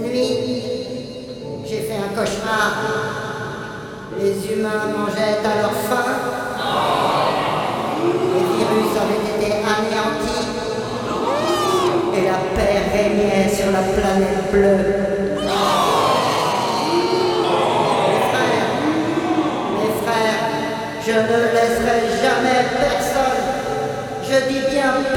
nuit, j'ai fait un cauchemar. Les humains mangeaient à leur faim. Les virus avaient été anéantis. Et la paix régnait sur la planète bleue.